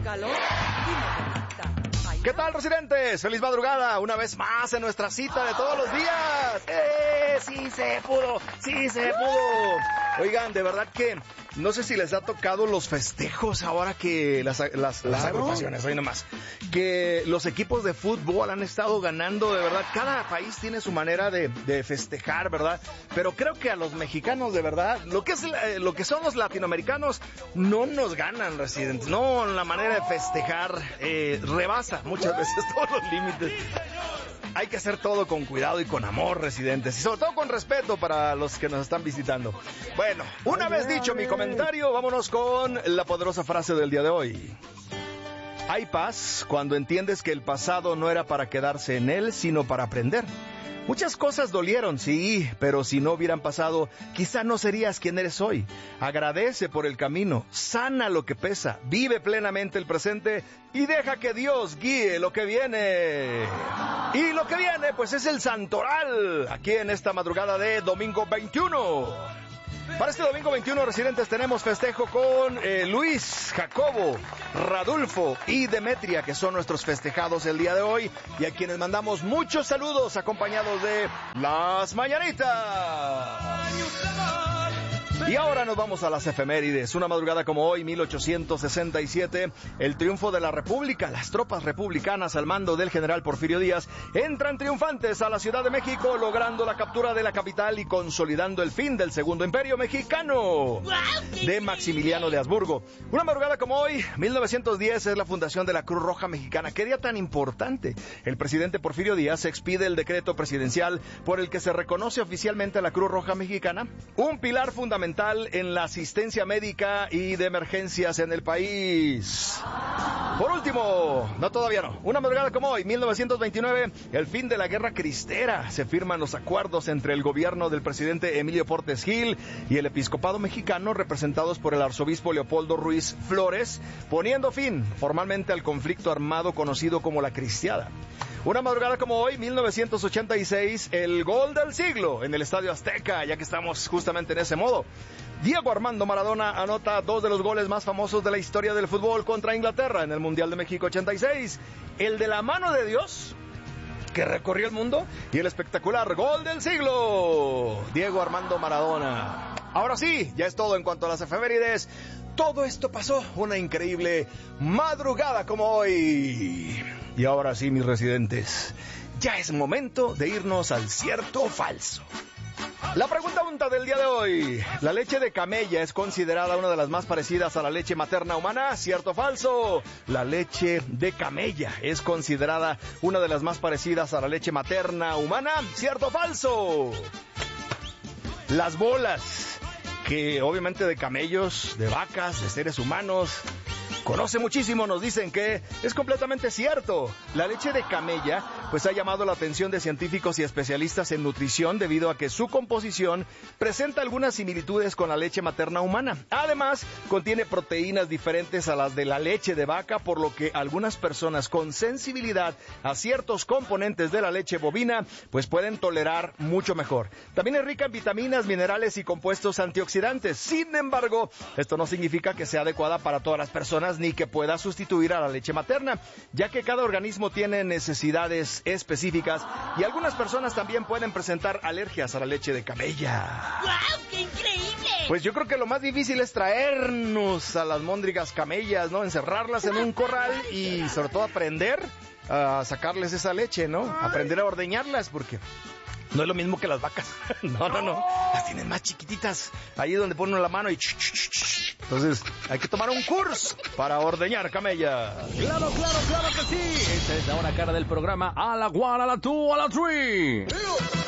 calor y no te quita. ¿Qué tal, residentes? ¡Feliz madrugada! Una vez más en nuestra cita de todos los días. ¡Sí se pudo! ¡Sí se pudo! Oigan, de verdad que no sé si les ha tocado los festejos ahora que las agrupaciones, hoy nomás, que los equipos de fútbol han estado ganando, de verdad. Cada país tiene su manera de festejar, ¿verdad? Pero creo que a los mexicanos, de verdad, lo que son los latinoamericanos, no nos ganan, residentes. No, la manera de festejar rebasa muchas veces todos los límites. Hay que hacer todo con cuidado y con amor, residentes, y sobre todo con respeto para los que nos están visitando. Bueno, una vez dicho mi comentario, vámonos con la poderosa frase del día de hoy. Hay paz cuando entiendes que el pasado no era para quedarse en él, sino para aprender. Muchas cosas dolieron, sí, pero si no hubieran pasado, quizá no serías quien eres hoy. Agradece por el camino, sana lo que pesa, vive plenamente el presente y deja que Dios guíe lo que viene. Y lo que viene, pues es el Santoral, aquí en esta madrugada de domingo 21. Para este domingo 21, residentes, tenemos festejo con Luis, Jacobo, Radulfo y Demetria, que son nuestros festejados el día de hoy, y a quienes mandamos muchos saludos acompañados de las mañanitas. Y ahora nos vamos a las efemérides. Una madrugada como hoy, 1867, el triunfo de la República. Las tropas republicanas al mando del general Porfirio Díaz entran triunfantes a la Ciudad de México, logrando la captura de la capital y consolidando el fin del Segundo Imperio Mexicano de Maximiliano de Habsburgo. Una madrugada como hoy, 1910, es la fundación de la Cruz Roja Mexicana. ¿Qué día tan importante? El presidente Porfirio Díaz expide el decreto presidencial por el que se reconoce oficialmente a la Cruz Roja Mexicana, un pilar fundamental en la asistencia médica y de emergencias en el país. Por último, no, todavía no, una madrugada como hoy, 1929, el fin de la Guerra Cristera. Se firman los acuerdos entre el gobierno del presidente Emilio Portes Gil y el episcopado mexicano, representados por el arzobispo Leopoldo Ruiz Flores, poniendo fin formalmente al conflicto armado conocido como la Cristiada. Una madrugada como hoy, 1986, el gol del siglo en el Estadio Azteca, ya que estamos justamente en ese modo. Diego Armando Maradona anota 2 de los goles más famosos de la historia del fútbol contra Inglaterra en el Mundial de México 86. El de la mano de Dios, que recorrió el mundo, y el espectacular gol del siglo, Diego Armando Maradona. Ahora sí, ya es todo en cuanto a las efemérides. Todo esto pasó una increíble madrugada como hoy. Y ahora sí, mis residentes, ya es momento de irnos al cierto o falso. La pregunta del día de hoy: ¿la leche de camella es considerada una de las más parecidas a la leche materna humana? ¿Cierto o falso? La leche de camella es considerada una de las más parecidas a la leche materna humana. ¿Cierto o falso? Las bolas, que obviamente de camellos, de vacas, de seres humanos, conoce muchísimo, nos dicen que es completamente cierto. La leche de camella pues ha llamado la atención de científicos y especialistas en nutrición debido a que su composición presenta algunas similitudes con la leche materna humana. Además, contiene proteínas diferentes a las de la leche de vaca, por lo que algunas personas con sensibilidad a ciertos componentes de la leche bovina pues pueden tolerar mucho mejor. También es rica en vitaminas, minerales y compuestos antioxidantes. Sin embargo, esto no significa que sea adecuada para todas las personas ni que pueda sustituir a la leche materna, ya que cada organismo tiene necesidades específicas y algunas personas también pueden presentar alergias a la leche de camella. ¡Guau! ¡Qué increíble! Pues yo creo que lo más difícil es traernos a las móndrigas camellas, ¿no? Encerrarlas en un corral y sobre todo aprender a sacarles esa leche, ¿no? Aprender a ordeñarlas, porque no es lo mismo que las vacas. No. Las tienen más chiquititas. Ahí donde ponen la mano y... Entonces, hay que tomar un curso para ordeñar camella. Claro que sí. Esta es la hora cara del programa. A la one, a la two, a la three.